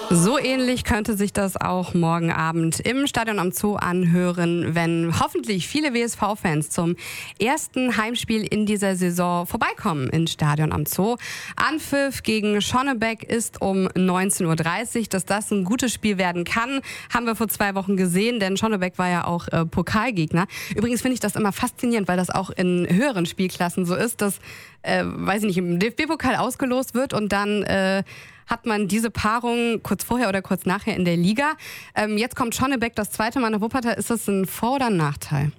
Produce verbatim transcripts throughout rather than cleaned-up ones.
So ähnlich könnte sich das auch morgen Abend im Stadion am Zoo anhören, wenn hoffentlich viele W S V-Fans zum ersten Heimspiel in dieser Saison vorbeikommen ins Stadion am Zoo. Anpfiff gegen Schonnebeck ist um neunzehn Uhr dreißig. Dass das ein gutes Spiel werden kann, haben wir vor zwei Wochen gesehen, denn Schonnebeck war ja auch äh, Pokalgegner. Übrigens finde ich das immer faszinierend, weil das auch in höheren Spielklassen so ist, dass, äh, weiß ich nicht, im D F B-Pokal ausgelost wird und dann äh, hat man diese Paarung kurz vorher oder kurz nachher in der Liga. Ähm, jetzt kommt Schonnebeck das zweite Mal nach Wuppertal. Ist das ein Vor- oder ein Nachteil?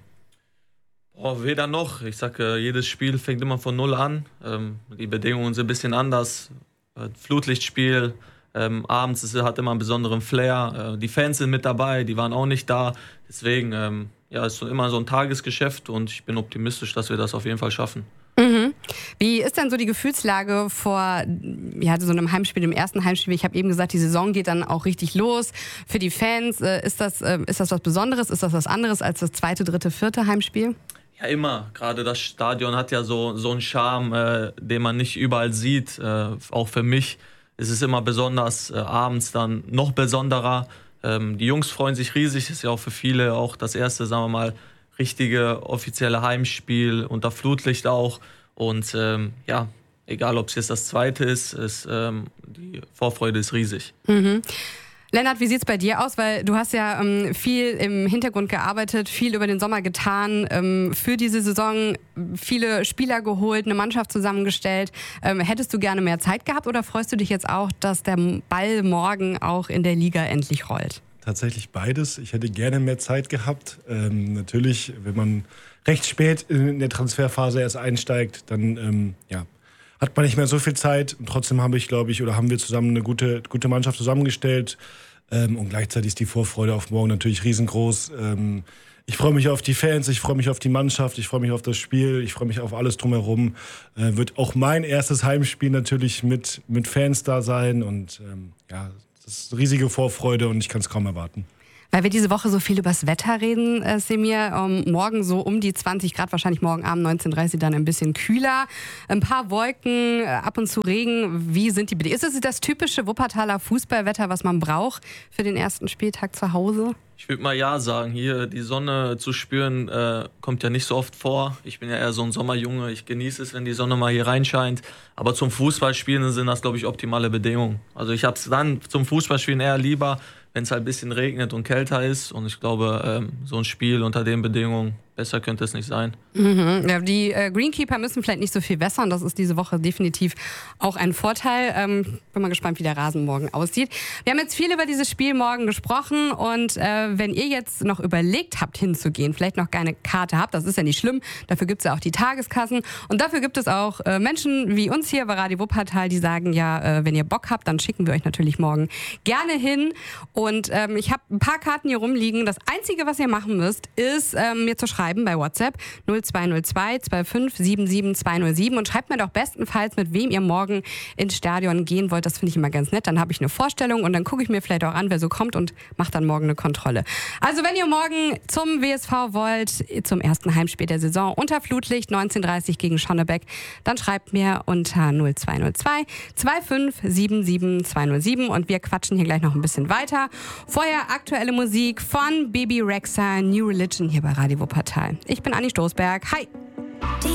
Oh, weder noch. Ich sage, jedes Spiel fängt immer von Null an. Ähm, die Bedingungen sind ein bisschen anders. Äh, Flutlichtspiel, ähm, abends es hat immer einen besonderen Flair. Äh, die Fans sind mit dabei, die waren auch nicht da. Deswegen, ähm, ja, es ist immer so ein Tagesgeschäft und ich bin optimistisch, dass wir das auf jeden Fall schaffen. Mhm. Wie ist denn so die Gefühlslage vor ja, so einem Heimspiel, dem ersten Heimspiel? Ich habe eben gesagt, die Saison geht dann auch richtig los. Für die Fans, äh, ist das, äh, ist das was Besonderes? Ist das was anderes als das zweite, dritte, vierte Heimspiel? Ja, immer. Gerade das Stadion hat ja so, so einen Charme, äh, den man nicht überall sieht. Äh, auch für mich ist es immer besonders, äh, abends dann noch besonderer. Ähm, die Jungs freuen sich riesig. Ist ja auch für viele auch das erste, sagen wir mal, richtige offizielle Heimspiel unter Flutlicht auch. Und ähm, ja, egal ob es jetzt das zweite ist, ist ähm, die Vorfreude ist riesig. Mhm. Lennart, wie sieht's bei dir aus? Weil du hast ja ähm, viel im Hintergrund gearbeitet, viel über den Sommer getan, ähm, für diese Saison viele Spieler geholt, eine Mannschaft zusammengestellt. Ähm, hättest du gerne mehr Zeit gehabt oder freust du dich jetzt auch, dass der Ball morgen auch in der Liga endlich rollt? Tatsächlich beides. Ich hätte gerne mehr Zeit gehabt. Ähm, natürlich, wenn man recht spät in der Transferphase erst einsteigt, dann ähm, ja, hat man nicht mehr so viel Zeit. Und trotzdem habe ich, glaube ich, oder haben wir zusammen eine gute, gute Mannschaft zusammengestellt. Ähm, und gleichzeitig ist die Vorfreude auf morgen natürlich riesengroß. Ähm, ich freue mich auf die Fans, ich freue mich auf die Mannschaft, ich freue mich auf das Spiel, ich freue mich auf alles drumherum. Äh, wird auch mein erstes Heimspiel natürlich mit, mit Fans da sein. Und ähm, ja, das ist eine riesige Vorfreude und ich kann es kaum erwarten. Weil wir diese Woche so viel übers Wetter reden, äh, Semir, um, morgen so um die zwanzig Grad, wahrscheinlich morgen Abend neunzehn Uhr dreißig dann ein bisschen kühler. Ein paar Wolken, äh, ab und zu Regen. Wie sind die Bedingungen? Ist es das typische Wuppertaler Fußballwetter, was man braucht für den ersten Spieltag zu Hause? Ich würde mal ja sagen, hier die Sonne zu spüren, äh, kommt ja nicht so oft vor. Ich bin ja eher so ein Sommerjunge, ich genieße es, wenn die Sonne mal hier reinscheint. Aber zum Fußballspielen sind das, glaube ich, optimale Bedingungen. Also ich habe es dann zum Fußballspielen eher lieber, wenn es halt ein bisschen regnet und kälter ist. Und ich glaube, ähm, so ein Spiel unter den Bedingungen, besser könnte es nicht sein. Mhm. Ja, die äh, Greenkeeper müssen vielleicht nicht so viel wässern. Das ist diese Woche definitiv auch ein Vorteil. Ähm, bin mal gespannt, wie der Rasen morgen aussieht. Wir haben jetzt viel über dieses Spiel morgen gesprochen. Und äh, wenn ihr jetzt noch überlegt habt, hinzugehen, vielleicht noch keine Karte habt, das ist ja nicht schlimm. Dafür gibt es ja auch die Tageskassen. Und dafür gibt es auch äh, Menschen wie uns hier bei Radio Wuppertal, die sagen, ja, äh, wenn ihr Bock habt, dann schicken wir euch natürlich morgen gerne hin. Und ähm, ich habe ein paar Karten hier rumliegen. Das Einzige, was ihr machen müsst, ist ähm, mir zu schreiben bei WhatsApp null zwei null zwei zwei fünf sieben sieben zwei null sieben und schreibt mir doch bestenfalls, mit wem ihr morgen ins Stadion gehen wollt. Das finde ich immer ganz nett. Dann habe ich eine Vorstellung und dann gucke ich mir vielleicht auch an, wer so kommt und mache dann morgen eine Kontrolle. Also wenn ihr morgen zum W S V wollt, zum ersten Heimspiel der Saison unter Flutlicht neunzehn Uhr dreißig gegen Schonnebeck, dann schreibt mir unter null zwei null zwei zwei fünf sieben sieben zwei null sieben und wir quatschen hier gleich noch ein bisschen weiter. Vorher aktuelle Musik von Baby Rexha, New Religion hier bei Radio Wuppertal. Ich bin Anni Stoßberg. Hi!